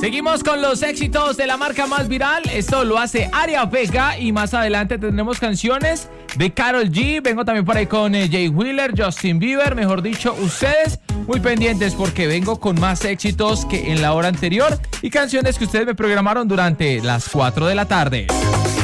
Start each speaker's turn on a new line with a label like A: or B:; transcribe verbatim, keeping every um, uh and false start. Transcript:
A: Seguimos con los éxitos de la marca más viral. Esto lo hace Aria Vega y más adelante tendremos canciones de Karol G. Vengo también por ahí con eh, Jay Wheeler, Justin Bieber, mejor dicho, ustedes muy pendientes porque vengo con más éxitos que en la hora anterior y canciones que ustedes me programaron durante las cuatro de la tarde.